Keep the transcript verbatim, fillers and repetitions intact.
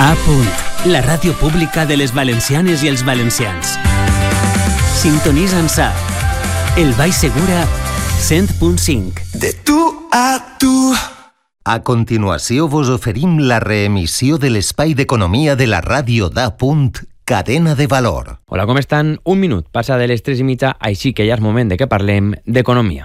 A punt, la ràdio pública de les valencianes i els valencians. Sintonitza'ns a El Baix Segura cent punt cinc. De tu a tu. A continuació vos oferim la reemissió de l'espai d'economia de la ràdio d'A punt, Cadena de Valor. Hola, com estan? Un minut passa de les tres i mitja, així que ja és moment de que parlem d'economia.